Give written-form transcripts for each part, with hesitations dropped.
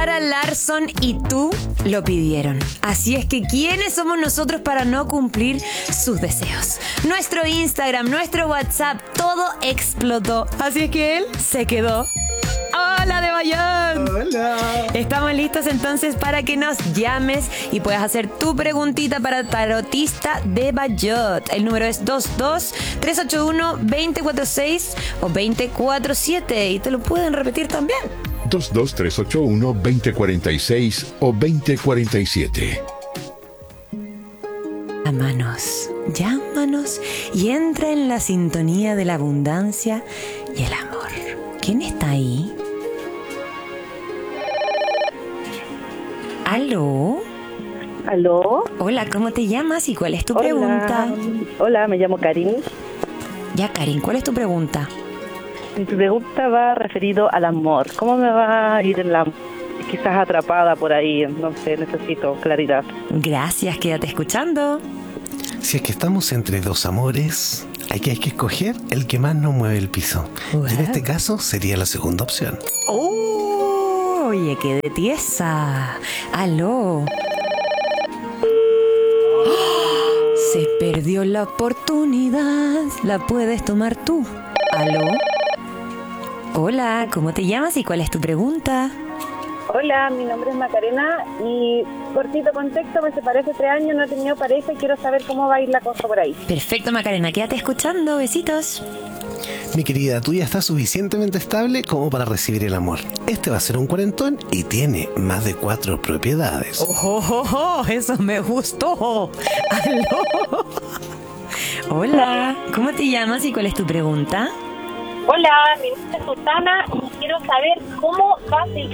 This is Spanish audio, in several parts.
Zara Larsson y tú lo pidieron. Así es que, ¿quiénes somos nosotros para no cumplir sus deseos? Nuestro Instagram, nuestro WhatsApp, todo explotó. Así es que él se quedó. ¡Hola, de Bayón! ¡Hola! Estamos listos entonces para que nos llames y puedas hacer tu preguntita para Tarotista de Bayot. El número es 22-381-246 o 247 y te lo pueden repetir también. 22-381-2046 o 2047. Llámanos y entra en la sintonía de la abundancia y el amor. ¿Quién está ahí? ¿Aló? ¿Aló? Hola, ¿cómo te llamas y cuál es tu pregunta? Hola, me llamo Karin. Ya, Karin, ¿cuál es tu pregunta? Mi pregunta va referido al amor. ¿Cómo me va a ir en la... quizás atrapada por ahí? No sé, necesito claridad. Gracias, quédate escuchando. Si es que estamos entre dos amores, hay que escoger el que más nos mueve el piso. Wow. Y en este caso sería la segunda opción. Oye, qué de tiesa. ¿Aló? Se perdió la oportunidad. La puedes tomar tú. ¿Aló? Hola, ¿cómo te llamas y cuál es tu pregunta? Hola, mi nombre es Macarena y cortito contexto, me separé hace 3 años, no he tenido pareja y quiero saber cómo va a ir la cosa por ahí. Perfecto, Macarena, quédate escuchando. Besitos. Mi querida, tú ya estás suficientemente estable como para recibir el amor. Este va a ser un cuarentón y tiene más de 4 propiedades. Eso me gustó. ¿Aló? Hola, ¿cómo te llamas y cuál es tu pregunta? Hola, mi nombre es Susana y quiero saber cómo va a seguir.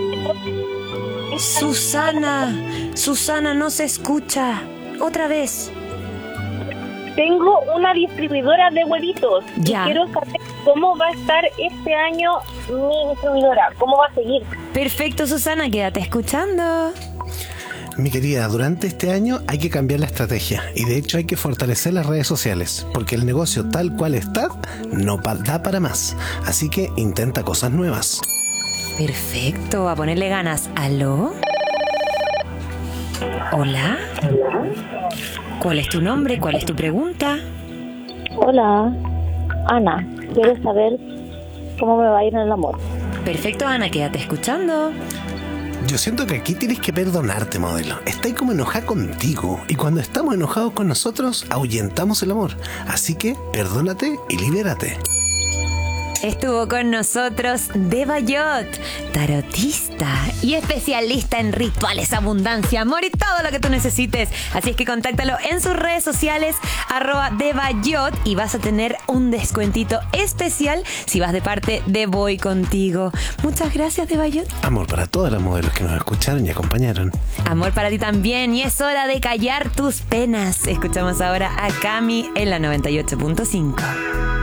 Susana, no se escucha. Otra vez. Tengo una distribuidora de huevitos Ya. y quiero saber cómo va a estar este año mi distribuidora, cómo va a seguir. Perfecto, Susana, quédate escuchando. Mi querida, durante este año hay que cambiar la estrategia y de hecho hay que fortalecer las redes sociales porque el negocio tal cual está no da para más. Así que intenta cosas nuevas. Perfecto, a ponerle ganas. ¿Aló? Hola. ¿Cuál es tu nombre? ¿Cuál es tu pregunta? Hola, Ana, quiero saber cómo me va a ir en el amor. Perfecto, Ana, quédate escuchando. Yo siento que aquí tienes que perdonarte, modelo. Estás como enojada contigo y cuando estamos enojados con nosotros ahuyentamos el amor. Así que perdónate y libérate. Estuvo con nosotros de Bayot, tarotista y especialista en rituales, abundancia, amor y todo lo que tú necesites. Así es que contáctalo en sus redes sociales, @debayot, y vas a tener un descuentito especial si vas de parte de Voy Contigo. Muchas gracias, de Bayot. Amor para todas las modelos que nos escucharon y acompañaron. Amor para ti también, y es hora de callar tus penas. Escuchamos ahora a Cami en la 98.5.